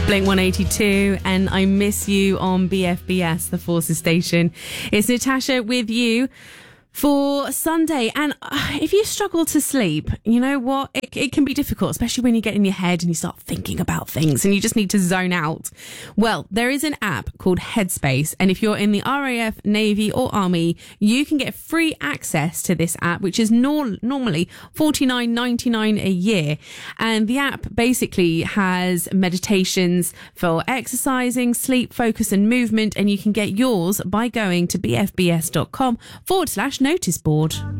Blink 182 and I Miss You on BFBS, the Forces station. It's Natasha with you for Sunday. And if you struggle to sleep, you know what? It can be difficult, especially when you get in your head and you start thinking about things and you just need to zone out. Well, there is an app called Headspace. And if you're in the RAF, Navy or Army, you can get free access to this app, which is normally $49.99 a year. And the app basically has meditations for exercising, sleep, focus and movement. And you can get yours by going to bfbs.com/notice board.